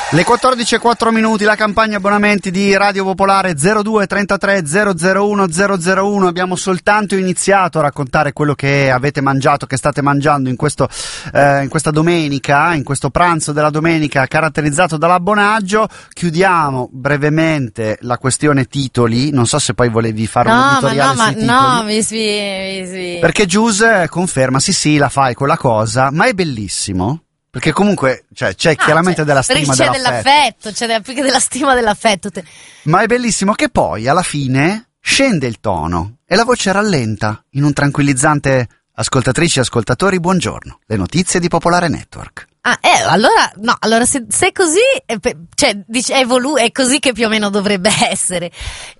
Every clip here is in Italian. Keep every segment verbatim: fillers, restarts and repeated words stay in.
Le quattordici e quattro minuti, la campagna abbonamenti di Radio Popolare zero due trentatré zero zero uno zero zero uno. Abbiamo soltanto iniziato a raccontare quello che avete mangiato, che state mangiando in questo eh, in questa domenica, in questo pranzo della domenica caratterizzato dall'abbonaggio. Chiudiamo brevemente la questione titoli. Non so se poi volevi fare no, un editoriale ma no, sui ma titoli. no, mi svi, mi svi. Perché Giuse conferma, sì sì, la fai quella cosa, ma è bellissimo. Perché comunque cioè, c'è ah, chiaramente c'è, della stima c'è dell'affetto. dell'affetto, c'è della, più che della stima dell'affetto. Te. Ma è bellissimo che poi alla fine scende il tono e la voce rallenta in un tranquillizzante: ascoltatrici e ascoltatori, buongiorno, le notizie di Popolare Network. Ah, eh, allora, no, allora se, se è così, è, cioè, dice, è, evolu- è così che più o meno dovrebbe essere.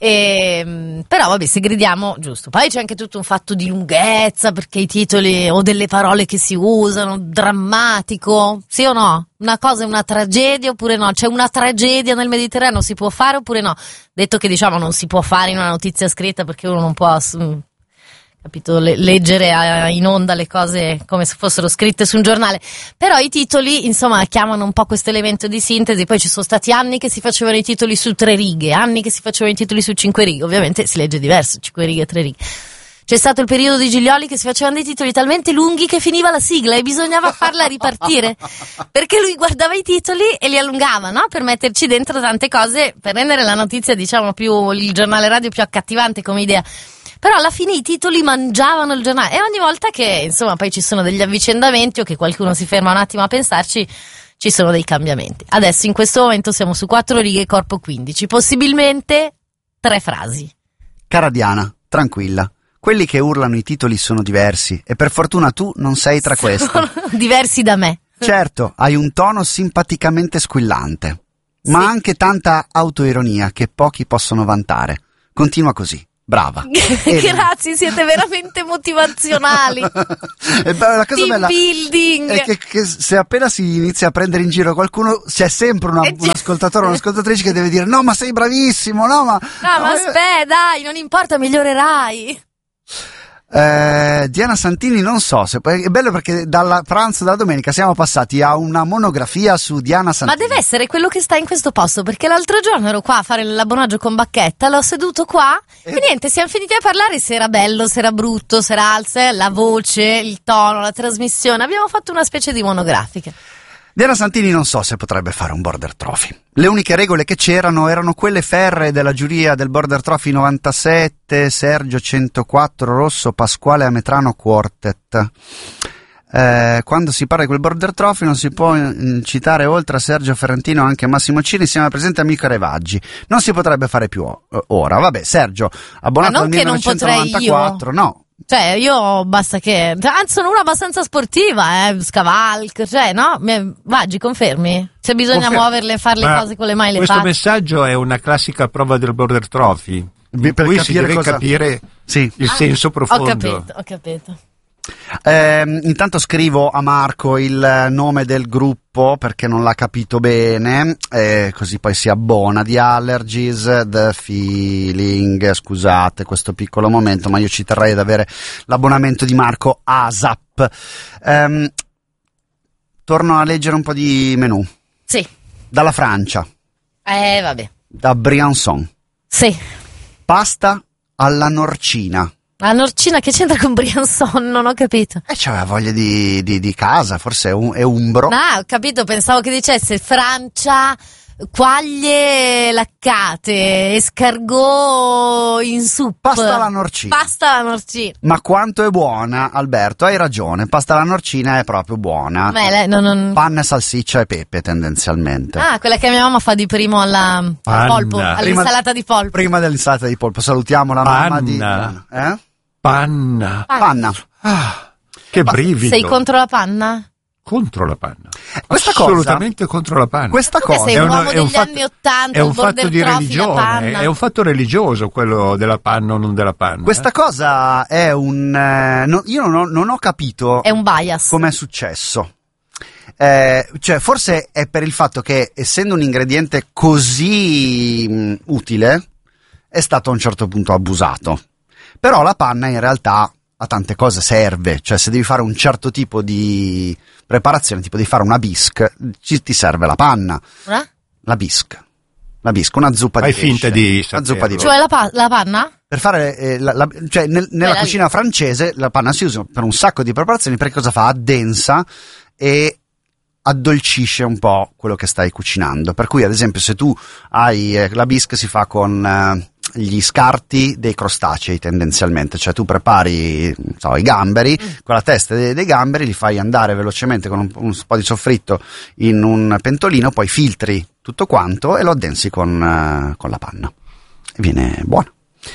E, però, vabbè, se gridiamo, giusto. Poi c'è anche tutto un fatto di lunghezza, perché i titoli o delle parole che si usano, drammatico, sì o no? Una cosa è una tragedia oppure no? C'è una tragedia nel Mediterraneo, si può fare oppure no? Detto che, diciamo, non si può fare in una notizia scritta perché uno non può... capito, le, leggere a, in onda le cose come se fossero scritte su un giornale, però i titoli insomma chiamano un po' questo elemento di sintesi. Poi ci sono stati anni che si facevano i titoli su tre righe, anni che si facevano i titoli su cinque righe, ovviamente si legge diverso, cinque righe e tre righe. C'è stato il periodo di Giglioli che si facevano dei titoli talmente lunghi che finiva la sigla e bisognava farla ripartire, perché lui guardava i titoli e li allungava, no? Per metterci dentro tante cose, per rendere la notizia, diciamo, più, il giornale radio più accattivante come idea. Però alla fine i titoli mangiavano il giornale e ogni volta che, insomma, poi ci sono degli avvicendamenti o che qualcuno si ferma un attimo a pensarci, ci sono dei cambiamenti. Adesso in questo momento siamo su quattro righe, corpo quindici, possibilmente tre frasi. Cara Diana, tranquilla, quelli che urlano i titoli sono diversi e per fortuna tu non sei tra questi. Sono diversi da me. Certo, hai un tono simpaticamente squillante, ma sì. Anche tanta autoironia che pochi possono vantare. Continua così. Brava. Grazie, siete veramente motivazionali. E la cosa Team bella building. è che, che se appena si inizia a prendere in giro qualcuno c'è sempre una, un ascoltatore o un'ascoltatrice che deve dire no ma sei bravissimo, no ma... No, no ma aspetta, dai, non importa, migliorerai. Eh, Diana Santini non so se è bello perché dalla pranzo della domenica siamo passati a una monografia su Diana Santini. Ma deve essere quello che sta in questo posto, perché l'altro giorno ero qua a fare l'abbonaggio con Bacchetta, l'ho seduto qua e, e niente, siamo finiti a parlare se era bello, se era brutto, se era alza, la voce, il tono, la trasmissione. Abbiamo fatto una specie di monografica. Diana Santini non so se potrebbe fare un Border Trophy. Le uniche regole che c'erano erano quelle ferree della giuria del Border Trophy novantasette, Sergio centoquattro, Rosso, Pasquale Ametrano Quartet. Eh, quando si parla di quel Border Trophy non si può citare oltre a Sergio Ferrantino anche Massimo Cini insieme al presidente Amico Revaggi. Non si potrebbe fare più ora. Vabbè, Sergio, abbonato nel millenovecentonovantaquattro, no. Cioè, io basta che... Anzi, sono una abbastanza sportiva, eh, scavalco, cioè, no? Vaggi, confermi? Se bisogna Confermo. muoverle e fare le cose con le mani le questo facce. messaggio è una classica prova del Border Trophy. Per cui capire si deve cosa... capire sì. il ah, senso profondo. Ho capito, ho capito. Eh, intanto scrivo a Marco il nome del gruppo perché non l'ha capito bene, eh, così poi si abbona. The Allergies, The Feeling, scusate questo piccolo momento, ma io ci terrei ad avere l'abbonamento di Marco ASAP. Eh, torno a leggere un po' di menù. Sì. Dalla Francia. Eh, vabbè. Da Briançon. Sì. Pasta alla norcina. La norcina che c'entra con Briançon? Non ho capito. E eh, c'aveva voglia di, di, di casa, forse è, un, è umbro. Ah, ho capito, pensavo che dicesse Francia, quaglie laccate, escargot in soup. Pasta alla norcina. Pasta alla norcina. Ma quanto è buona, Alberto, hai ragione, pasta alla norcina è proprio buona. Beh, lei, non, non... Panna, salsiccia e pepe tendenzialmente. Ah, quella che mia mamma fa di primo alla al polpo, all'insalata prima, di polpo. Prima dell'insalata di polpo, salutiamo la Panna. mamma di... Eh? Panna. Panna. Ah, che Ma brivido. Sei contro la panna? Contro la panna. Questa Assolutamente cosa, contro la panna. Questa cosa sei è, un una, uomo è degli un fatto, anni ottanta, è un fatto di trophy, religione, è un fatto religioso quello della panna o non della panna. Questa eh? cosa è un... Eh, no, io non ho, non ho capito... È un bias. Com'è successo. Eh, cioè forse è per il fatto che essendo un ingrediente così mh, utile è stato a un certo punto abusato. Però la panna in realtà a tante cose serve, cioè se devi fare un certo tipo di preparazione, tipo devi fare una bisque, ci, ti serve la panna. Eh? la bisque. La bisque, una zuppa Fai di pesce. finta di Una saperlo. zuppa di pesce. Cioè la, pa- la panna? Per fare, eh, la, la, cioè nel- nella Beh, cucina lì. francese la panna si usa per un sacco di preparazioni, perché cosa fa? Addensa e addolcisce un po' quello che stai cucinando. Per cui, ad esempio, se tu hai eh, la bisque si fa con eh, gli scarti dei crostacei tendenzialmente, cioè tu prepari, non so, i gamberi, mm. con la testa dei, dei gamberi, li fai andare velocemente con un, un po' di soffritto in un pentolino, poi filtri tutto quanto e lo addensi con, eh, con la panna. E viene buono.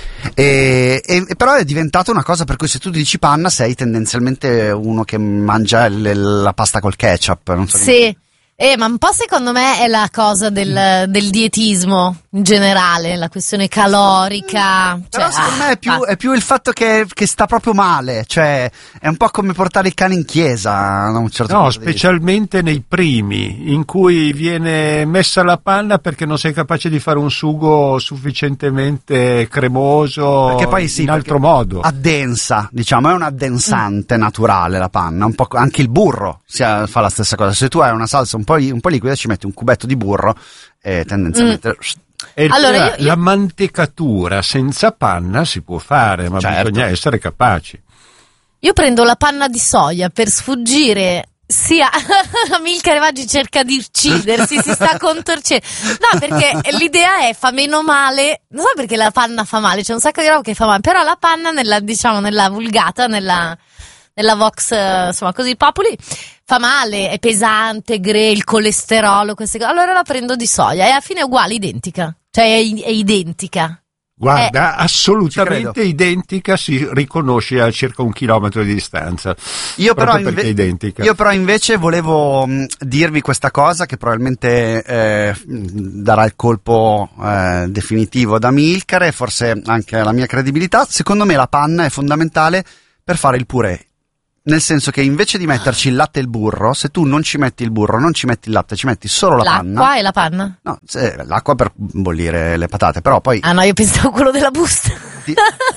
E, e, e però è diventata una cosa per cui se tu dici panna sei tendenzialmente uno che mangia il, la pasta col ketchup, non so. Sì, eh, ma un po' secondo me è la cosa del, del dietismo in generale, la questione calorica. Però cioè, secondo ah, me è più, ma- è più il fatto che, che sta proprio male, cioè è un po' come portare il cane in chiesa da un certo No, punto di vista. specialmente nei primi, in cui viene messa la panna perché non sei capace di fare un sugo sufficientemente cremoso Perché poi sì, in altro perché modo. addensa, diciamo, è un addensante naturale la panna, un po' co- anche il burro si ha- fa la stessa cosa. Se tu hai una salsa un po', un po' liquida ci metti un cubetto di burro e tendenzialmente E il- Allora, la, io- io- la mantecatura senza panna si può fare, ma Certo. bisogna essere capaci. Io prendo la panna di soia per sfuggire sia Amilcare Maggi cerca di uccidersi, si sta contorcendo. No, perché l'idea è fa meno male. Non so perché la panna fa male, c'è un sacco di roba che fa male, però la panna nella, diciamo, nella vulgata, nella nella Vox, eh, insomma, così popoli, fa male, è pesante, gre, il colesterolo, queste cose. Allora la prendo di soia e alla fine è uguale, identica. Cioè è, è identica. Guarda, Ci assolutamente credo. identica, si riconosce a circa un chilometro di distanza. Io però, Proprio perché inve- è identica. io però invece volevo mh, dirvi questa cosa che probabilmente eh, mh, darà il colpo eh, definitivo ad Amilcare e forse anche alla mia credibilità. Secondo me la panna è fondamentale per fare il purè. Nel senso che invece di metterci il latte e il burro, se tu non ci metti il burro, non ci metti il latte, ci metti solo la L'acqua panna. e la panna. No, se- l'acqua per bollire le patate, però poi Ah no, io pensavo quello della busta. Ti-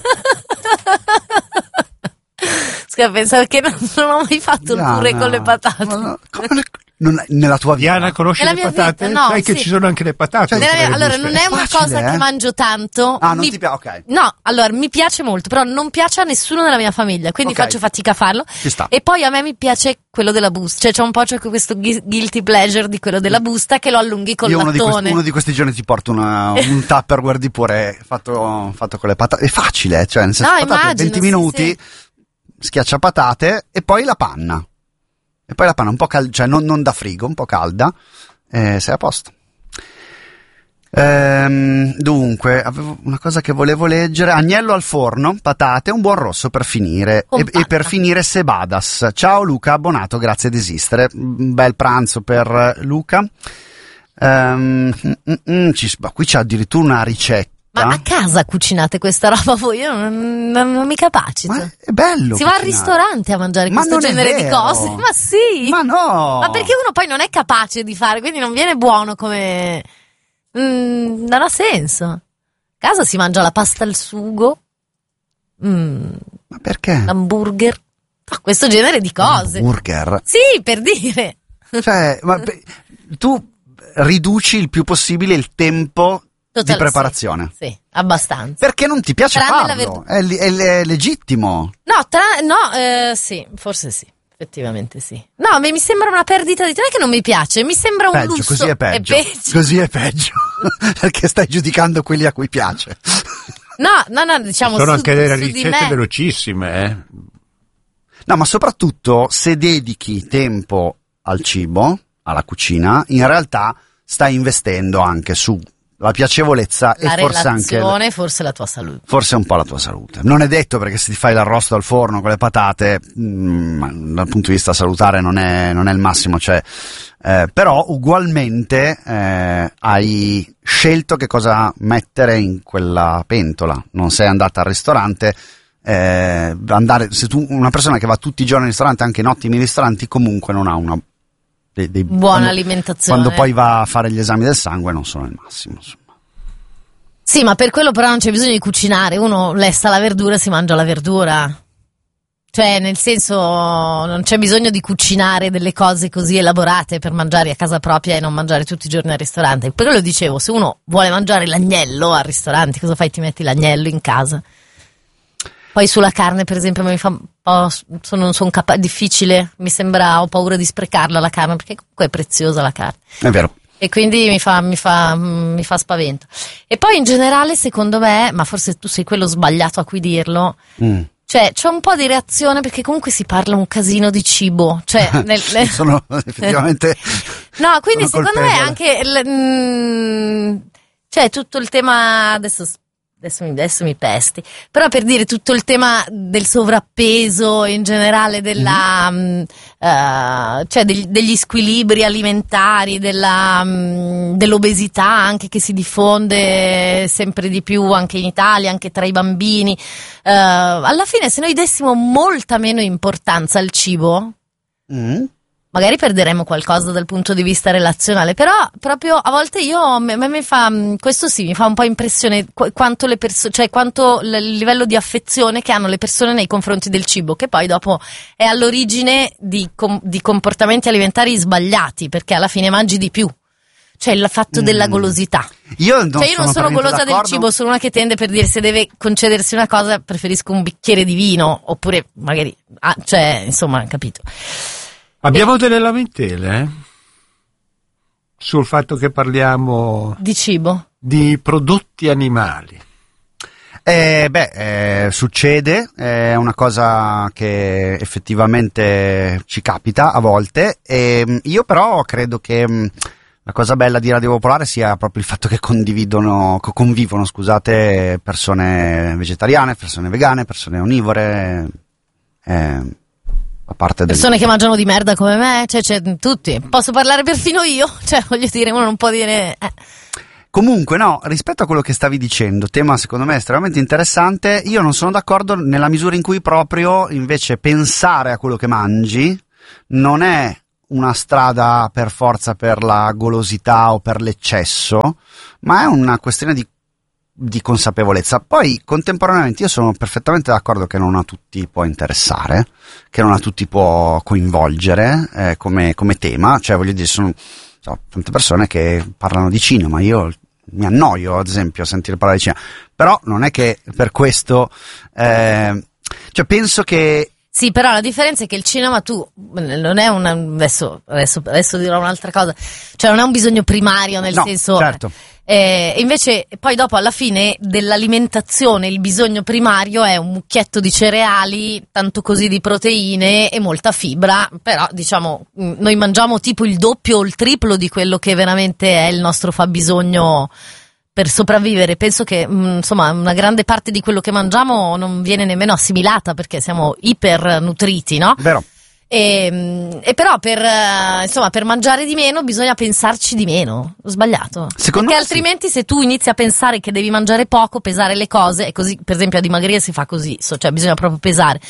Scusa, pensavo che non, non ho mai fatto il purè Diana, con le patate. ma no, come le- non- nella tua vita. Diana, conosci Nella le mia patate? vita, no, Sai che sì. ci sono anche le patate. Cioè, Nella oltre mia- alle allora, buste. non è una facile, cosa eh? che mangio tanto. Ah, non Mi- ti piace, ok. No, allora mi piace molto, però non piace a nessuno nella mia famiglia, quindi Ok. faccio fatica a farlo. Ci sta. E poi a me mi piace quello della busta, cioè c'è un po' c'è questo gui- guilty pleasure di quello della busta che lo allunghi col Io uno di, lattone. questi, uno di questi giorni ti porto una, un Tupperware di purè fatto, fatto con le patate. È facile, cioè nel senso No, patate, immagino, venti sì, minuti, sì. schiaccia patate e poi la panna. E poi la panna un po' calda, cioè non, non da frigo, un po' calda, e sei a posto. Ehm, dunque, avevo una cosa che volevo leggere. Agnello al forno, patate, un buon rosso per finire. E, Compatta. e per finire Sebadas. Ciao Luca, abbonato, grazie di esistere. Un bel pranzo per Luca. Ehm, mm, mm, mm, ci, ma qui c'è addirittura una ricetta. Ma a casa cucinate questa roba voi? Io non, non, non mi capacito. Ma è bello. Si va al cucinare. ristorante a mangiare Ma questo non è genere di vero. cose? Ma sì! Ma no! Ma perché uno poi non è capace di fare, quindi non viene buono come... Mm, non ha senso. A casa si mangia la pasta al sugo, mm, Ma perché? l'hamburger, no, questo genere di cose. Burger. Sì, per dire. Cioè, ma pe- tu riduci il più possibile il tempo Total- di preparazione. Sì, sì, abbastanza. Perché non ti piace Tranne la farlo? verdura. È, li- è, è legittimo. No, tra- no, eh, sì, forse sì. Effettivamente sì. No, mi mi sembra una perdita di tempo. Non è che non mi piace, mi sembra un Peggio, lusso. così è peggio. È peggio. Così è peggio. Perché stai giudicando quelli a cui piace. No, no, no, diciamo Sono su, anche delle su di ricette me. velocissime, eh? No, ma soprattutto se dedichi tempo al cibo, alla cucina, in realtà stai investendo anche su la piacevolezza La e forse anche relazione, forse la tua salute. forse un po' la tua salute. Non è detto, perché se ti fai l'arrosto al forno con le patate, mh, dal punto di vista salutare non è, non è il massimo, cioè, eh, però ugualmente eh, hai scelto che cosa mettere in quella pentola. Non sei andata al ristorante, eh, andare, se tu, una persona che va tutti i giorni al ristorante, anche in ottimi ristoranti, comunque non ha una dei, dei, Buona quando, alimentazione. quando poi va a fare gli esami del sangue non sono il massimo, insomma. Sì, ma per quello però non c'è bisogno di cucinare. Uno lessa la verdura e si mangia la verdura. cioè nel senso non c'è bisogno di cucinare delle cose così elaborate per mangiare a casa propria e non mangiare tutti i giorni al ristorante. Per quello dicevo, se uno vuole mangiare l'agnello al ristorante, cosa fai? Ti metti l'agnello in casa. Poi sulla carne, per esempio, mi fa un po', sono, non sono capace, difficile, mi sembra, ho paura di sprecarla la carne, perché comunque è preziosa la carne. È vero. E quindi mi fa, mi fa, mi fa spavento. E poi in generale, secondo me, ma forse tu sei quello sbagliato a cui dirlo, mm. cioè c'è un po' di reazione perché comunque si parla un casino di cibo. Cioè, nel, nel... sono effettivamente. No, quindi secondo colpevole. me anche. L, mh, cioè tutto il tema. Adesso. Adesso mi, adesso mi pesti, però per dire tutto il tema del sovrappeso in generale, della, mm. uh, cioè degli, degli squilibri alimentari, della, um, dell'obesità anche che si diffonde sempre di più anche in Italia, anche tra i bambini. Uh, alla fine, se noi dessimo molta meno importanza al cibo, mm. magari perderemo qualcosa dal punto di vista relazionale, però proprio a volte io a me, me fa questo sì mi fa un po' impressione qu- quanto le persone, cioè quanto l- il livello di affezione che hanno le persone nei confronti del cibo, che poi dopo è all'origine di, com- di comportamenti alimentari sbagliati, perché alla fine mangi di più. Cioè il fatto mm. della golosità. Io non cioè io sono, non sono golosa d'accordo. del cibo, sono una che tende, per dire, se deve concedersi una cosa preferisco un bicchiere di vino, oppure magari ah, cioè insomma, capito. Abbiamo e... delle lamentele eh? sul fatto che parliamo di cibo, di prodotti animali. Eh, beh, eh, succede, è una cosa che effettivamente ci capita a volte, e io però credo che mh, la cosa bella di Radio Popolare sia proprio il fatto che condividono, convivono, scusate, persone vegetariane, persone vegane, persone onnivore, eh, a parte del... persone che mangiano di merda come me, cioè, cioè tutti, posso parlare perfino io, cioè voglio dire, uno non può dire... Eh. Comunque no, rispetto a quello che stavi dicendo, tema secondo me estremamente interessante, io non sono d'accordo nella misura in cui proprio invece pensare a quello che mangi non è una strada per forza per la golosità o per l'eccesso, ma è una questione di, di consapevolezza. Poi contemporaneamente io sono perfettamente d'accordo che non a tutti può interessare, che non a tutti può coinvolgere eh, come, come tema, cioè voglio dire, sono so, tante persone che parlano di cinema, io mi annoio ad esempio a sentire parlare di cinema, però non è che per questo eh, cioè penso che sì, però la differenza è che il cinema tu non è un adesso, adesso, adesso dirò un'altra cosa, cioè non è un bisogno primario nel no, senso certo. Eh, invece poi dopo alla fine dell'alimentazione il bisogno primario è un mucchietto di cereali, tanto così di proteine e molta fibra, però diciamo noi mangiamo tipo il doppio o il triplo di quello che veramente è il nostro fabbisogno per sopravvivere. Penso che insomma una grande parte di quello che mangiamo non viene nemmeno assimilata perché siamo ipernutriti, no? Vero. E, e però per insomma per mangiare di meno bisogna pensarci di meno. Ho sbagliato? Secondo perché me altrimenti sì. Se tu inizi a pensare che devi mangiare poco, pesare le cose, e così per esempio a dimagrire si fa così, cioè bisogna proprio pesare,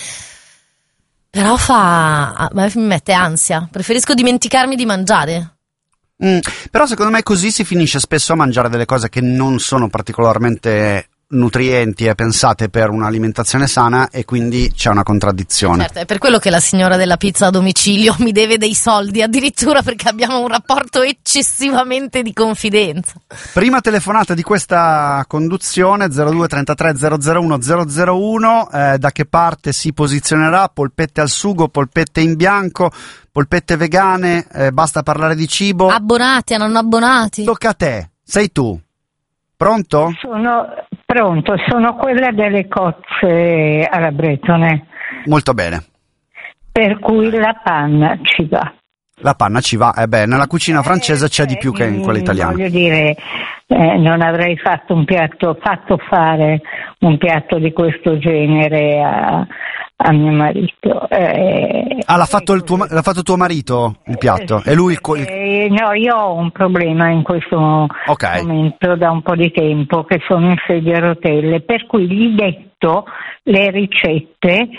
però fa a me mi mette ansia, preferisco dimenticarmi di mangiare. Mm, però secondo me così si finisce spesso a mangiare delle cose che non sono particolarmente nutrienti e pensate per un'alimentazione sana, e quindi c'è una contraddizione. Certo, è per quello che la signora della pizza a domicilio mi deve dei soldi addirittura, perché abbiamo un rapporto eccessivamente di confidenza. Prima telefonata di questa conduzione, zero due trentatré zero zero uno zero zero uno, eh, da che parte si posizionerà? Polpette al sugo, polpette in bianco, polpette vegane, eh, basta parlare di cibo. Abbonati, non abbonati? Tocca a te, sei tu. Pronto? Sono pronto, sono quella delle cozze alla bretone. Molto bene. Per cui la panna ci va. La panna ci va, eh beh, nella cucina francese c'è di più che in quella italiana. Voglio dire, eh, non avrei fatto un piatto, fatto fare un piatto di questo genere a, a mio marito. Eh, ah, l'ha fatto, il tuo, l'ha fatto tuo marito il piatto? Eh, e lui il, il... Eh, no, io ho un problema in questo okay. momento da un po' di tempo, che sono in sedia a rotelle, per cui gli detto le ricette.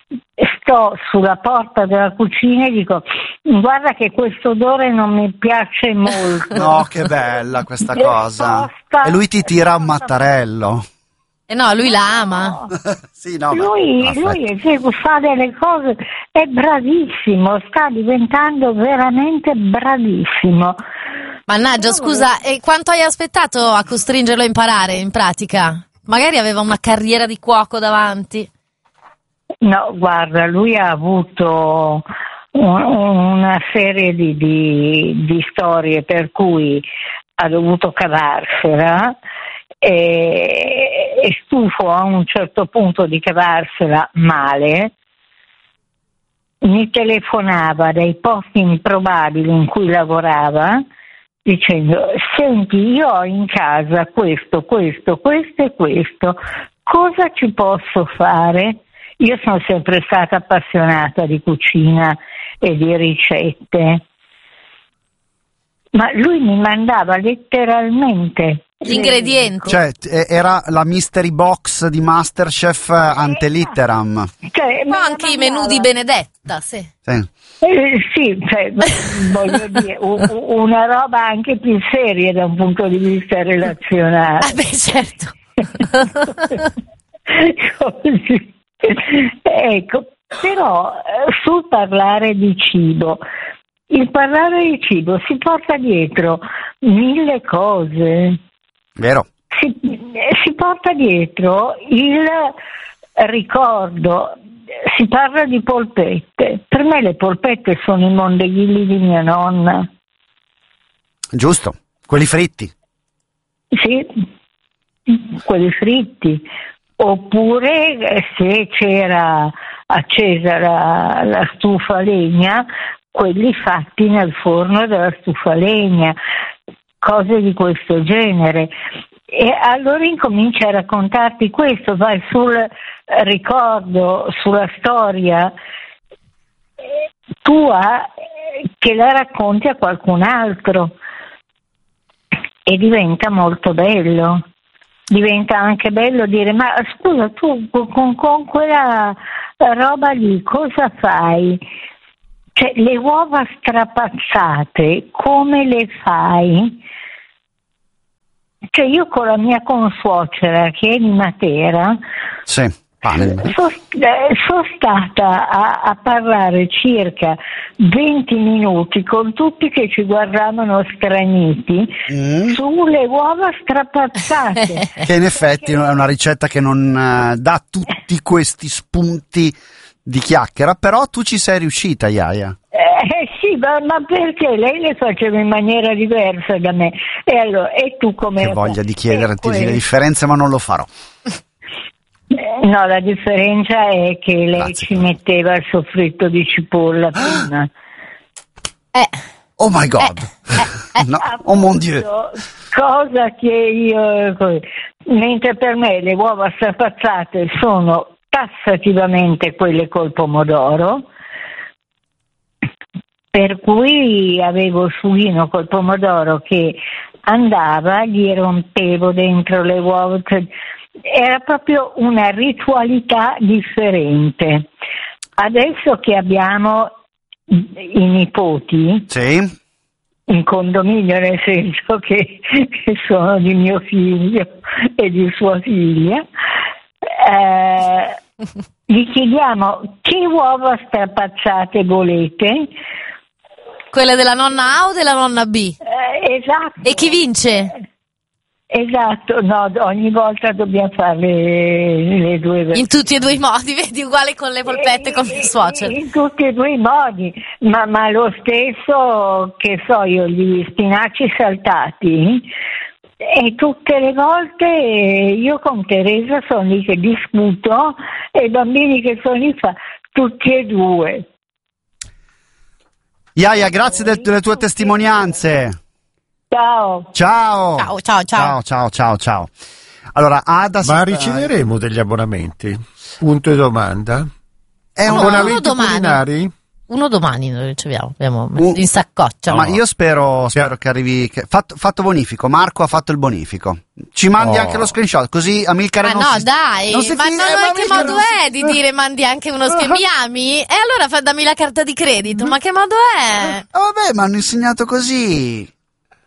Sto sulla porta della cucina e dico: guarda che questo odore non mi piace molto. No, che bella questa cosa. E lui ti tira un mattarello. Eh no, lui la ama. Sì, no, lui, ma... lui esegue, fa delle cose, è bravissimo, sta diventando veramente bravissimo. Mannaggia, scusa, e quanto hai aspettato a costringerlo a imparare in pratica? Magari aveva una carriera di cuoco davanti. No, guarda, lui ha avuto un, una serie di, di, di storie per cui ha dovuto cavarsela e, e stufo a un certo punto di cavarsela male, mi telefonava dai posti improbabili in cui lavorava dicendo: senti, io ho in casa questo, questo, questo e questo, cosa ci posso fare? Io sono sempre stata appassionata di cucina e di ricette, ma lui mi mandava letteralmente gli ingredienti. Cioè, era la mystery box di Masterchef ante litteram. Cioè, Ma anche i menù di Benedetta, sì. Sì. Eh, sì, cioè, voglio dire, u- una roba anche più seria da un punto di vista relazionale. Ah, beh, certo. Così. Ecco, però eh, sul parlare di cibo, il parlare di cibo si porta dietro mille cose. Vero? Si, si porta dietro il ricordo, si parla di polpette. Per me le polpette sono i mondeghilli di mia nonna. Giusto, quelli fritti. Sì, quelli fritti. Oppure se c'era accesa la, la stufa a legna, quelli fatti nel forno della stufa a legna, cose di questo genere. E allora incomincia a raccontarti questo, vai sul ricordo, sulla storia tua che la racconti a qualcun altro e diventa molto bello. Diventa anche bello dire: ma scusa, tu con, con quella roba lì cosa fai? Cioè, le uova strapazzate come le fai? Cioè, io con la mia consuocera che è di Matera, sì, sono, sono stata a, a parlare circa venti minuti con tutti che ci guardavano straniti mm. sulle uova strapazzate. Che in effetti è una ricetta che non uh, dà tutti questi spunti di chiacchiera, però tu ci sei riuscita, Iaia. Eh sì, ma, ma perché lei le faceva in maniera diversa da me? E allora, e tu come? Che voglia di chiederti le differenze, ma non lo farò. No, la differenza è che lei Grazie. ci metteva il soffritto di cipolla prima. Eh. Oh my God! Eh, eh, no. Oh mon Dieu! Cosa che io... Mentre per me le uova strapazzate sono tassativamente quelle col pomodoro, per cui avevo il sughino col pomodoro che andava, gli rompevo dentro le uova... Era proprio una ritualità differente. Adesso che abbiamo i nipoti, sì, in condominio, nel senso che, che sono di mio figlio e di sua figlia, eh, gli chiediamo: che uova strapazzate volete? Quelle della nonna A o della nonna B? Eh, esatto. E chi vince? Esatto, no, ogni volta dobbiamo fare le, le due versioni. In tutti e due i modi, vedi, uguale con le polpette, con mio suocero. In tutti e due i modi, ma, ma lo stesso, che so io, gli spinaci saltati, e tutte le volte io con Teresa sono lì che discuto e i bambini che sono lì fa tutti e due. Iaia, grazie del, delle tue testimonianze. Ciao. Ciao. Ciao, ciao, ciao. Ciao, ciao, ciao, ciao. Allora, Ada, ma riceveremo degli abbonamenti? Punto e domanda. È un abbonamenti culinari? Uno domani lo riceviamo, abbiamo uh, in saccoccia. Ma io spero, spero che arrivi. Che, fatto, fatto bonifico, Marco ha fatto il bonifico. Ci mandi oh. anche lo screenshot, così Amilcare ma non no, si, dai, non si ma fi- non eh, ma che modo è di si... dire mandi anche uno che mi ami? E allora fa, dammi la carta di credito, ma che modo è? Oh, vabbè, mi hanno insegnato così.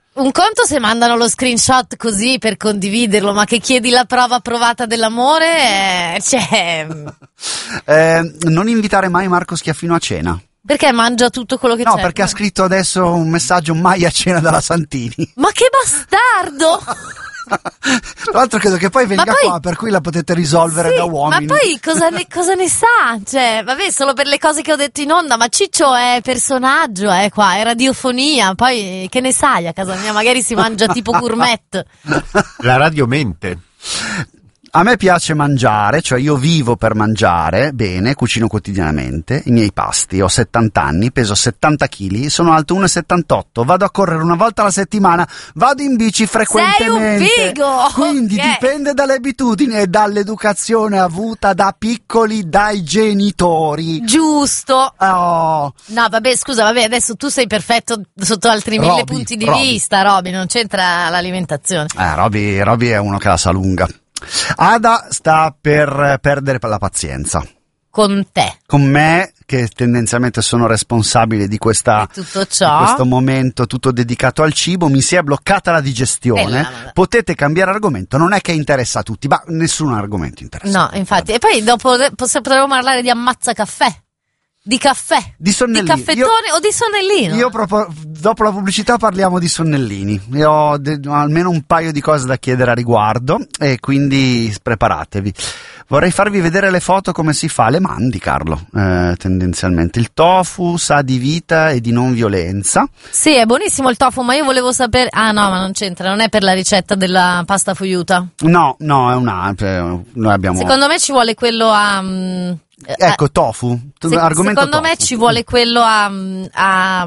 Un conto se mandano lo screenshot così per condividerlo, ma che chiedi la prova provata dell'amore, eh, cioè... eh, non invitare mai Marco Schiaffino a cena. Perché mangia tutto quello che no, c'è? No, perché ha scritto adesso un messaggio mai a cena dalla Santini. Ma che bastardo! Tra l'altro credo che poi venga poi, qua, per cui la potete risolvere sì, da uomini. Ma poi cosa ne, cosa ne sa? Cioè, vabbè, solo per le cose che ho detto in onda, ma Ciccio è personaggio, eh, qua, è radiofonia, poi che ne sai a casa mia? Magari si mangia tipo gourmet. La radio mente. A me piace mangiare, cioè io vivo per mangiare, bene, cucino quotidianamente i miei pasti, ho settanta anni, peso settanta chili, sono alto uno virgola settantotto, vado a correre una volta alla settimana, vado in bici frequentemente. Sei un figo! Quindi okay. Dipende dalle abitudini e dall'educazione avuta da piccoli dai genitori. Giusto. Oh. No, vabbè, scusa, vabbè, adesso tu sei perfetto sotto altri mille Roby, punti di Roby. vista, Roby, non c'entra l'alimentazione. Eh, Roby, Roby è uno che la sa lunga. Ada sta per perdere la pazienza. Con te. Con me, che tendenzialmente sono responsabile di questa di tutto ciò. Di questo momento tutto dedicato al cibo, mi si è bloccata la digestione. Bella, potete cambiare argomento, non è che interessa a tutti, ma nessun argomento interessa. No, infatti. E poi dopo potremmo parlare di ammazza caffè. Di caffè, di sonnellini, di caffettone io, o di sonnellino? Io proprio, dopo la pubblicità parliamo di sonnellini. Io ho de, almeno un paio di cose da chiedere a riguardo e quindi preparatevi. Vorrei farvi vedere le foto come si fa, le mandi Carlo, eh, tendenzialmente. Il tofu sa di vita e di non violenza. Sì, è buonissimo il tofu, ma io volevo sapere... Ah no, ma non c'entra, non è per la ricetta della pasta foiuta? No, no, è una... Noi abbiamo... Secondo me ci vuole quello a... Um... Ecco, tofu. Se, Argomento secondo tofu. me ci vuole quello a, a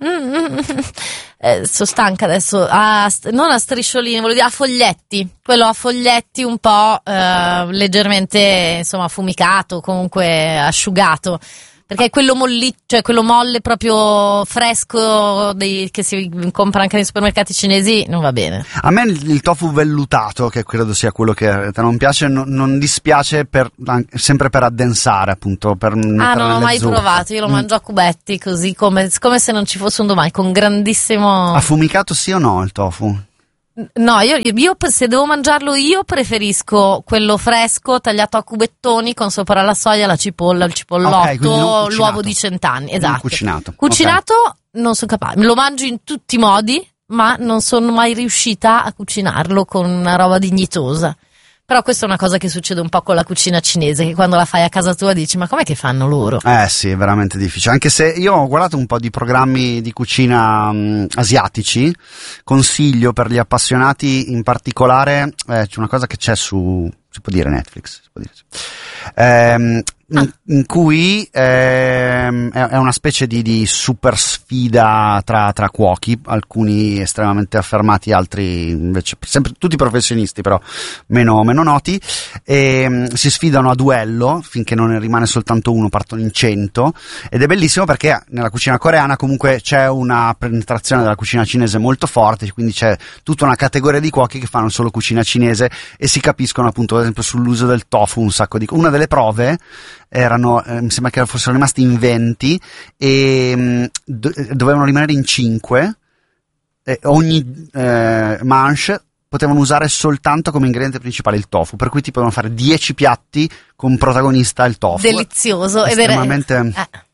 eh, sono stanca adesso, a, non a striscioline, volevo dire a foglietti, quello a foglietti un po' eh, leggermente insomma affumicato, comunque asciugato. Perché è quello molli, cioè quello molle proprio fresco dei, che si compra anche nei supermercati cinesi, non va bene. A me il, il tofu vellutato, che credo sia quello che a te non piace, non, non dispiace per, sempre per addensare, appunto. Per ah, non ho mai zuppe. provato, io lo mm. mangio a cubetti, così come, come se non ci fosse un domani, con grandissimo... Affumicato sì o no il tofu? No, io, io se devo mangiarlo io preferisco quello fresco tagliato a cubettoni con sopra la soia, la cipolla, il cipollotto, okay, l'uovo di cent'anni. Esatto. Non cucinato. Cucinato okay. Non sono capace, lo mangio in tutti i modi, ma non sono mai riuscita a cucinarlo con una roba dignitosa. Però questa è una cosa che succede un po' con la cucina cinese, che quando la fai a casa tua dici ma com'è che fanno loro? Eh sì, è veramente difficile, anche se io ho guardato un po' di programmi di cucina um, asiatici, consiglio per gli appassionati in particolare, eh, c'è una cosa che c'è su, si può dire Netflix, si può dire, ehm, ah. in, in cui ehm, è, è una specie di, di super sfida tra, tra cuochi, alcuni estremamente affermati, altri invece sempre tutti professionisti però meno, meno noti, e um, si sfidano a duello finché non ne rimane soltanto uno, partono in cento, ed è bellissimo perché nella cucina coreana comunque c'è una penetrazione della cucina cinese molto forte, quindi c'è tutta una categoria di cuochi che fanno solo cucina cinese e si capiscono appunto ad esempio sull'uso del tofu un sacco di... Una delle prove erano, eh, mi sembra che fossero rimasti in venti e mh, do- dovevano rimanere in cinque, e ogni eh, manche potevano usare soltanto come ingrediente principale il tofu, per cui ti potevano fare dieci piatti con protagonista il tofu. Delizioso. Estremamente, ed era... eh.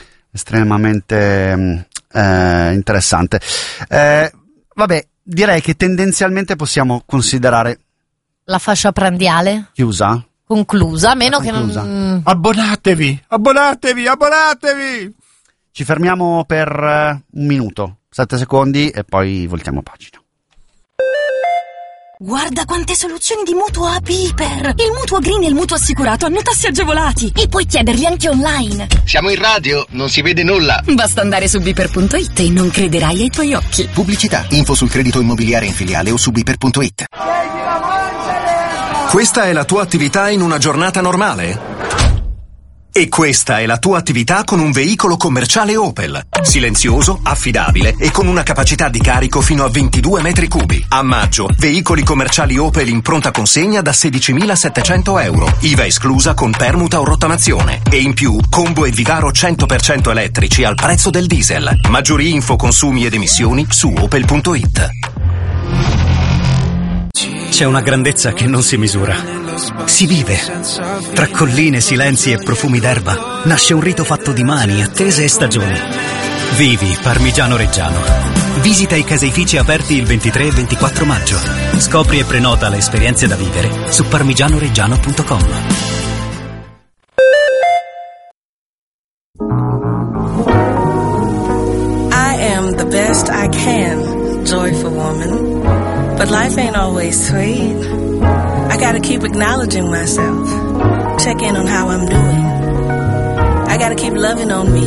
estremamente eh, interessante. Eh, vabbè, direi che tendenzialmente possiamo considerare la fascia prandiale chiusa. Conclusa, a meno conclusa. che non... Abbonatevi, abbonatevi, abbonatevi! Ci fermiamo per uh, un minuto, sette secondi e poi voltiamo pagina. Guarda quante soluzioni di mutuo a Piper! Il mutuo green e il mutuo assicurato hanno tassi agevolati e puoi chiederli anche online. Siamo in radio, non si vede nulla. Basta andare su biper punto it e non crederai ai tuoi occhi. Pubblicità, info sul credito immobiliare in filiale o su biper punto it. Questa è la tua attività in una giornata normale? E questa è la tua attività con un veicolo commerciale Opel. Silenzioso, affidabile e con una capacità di carico fino a ventidue metri cubi. A maggio, veicoli commerciali Opel in pronta consegna da sedicimilasettecento euro. I V A esclusa con permuta o rottamazione. E in più, combo e Vivaro cento per cento elettrici al prezzo del diesel. Maggiori info, consumi ed emissioni su opel punto it. C'è una grandezza che non si misura. Si vive. Tra colline, silenzi e profumi d'erba nasce un rito fatto di mani, attese e stagioni. Vivi Parmigiano Reggiano. Visita i caseifici aperti il ventitré e ventiquattro maggio. Scopri e prenota le esperienze da vivere su parmigianoreggiano punto com. I am the best I can, joyful woman. But life ain't always sweet. I gotta keep acknowledging myself. Check in on how I'm doing. I gotta keep loving on me.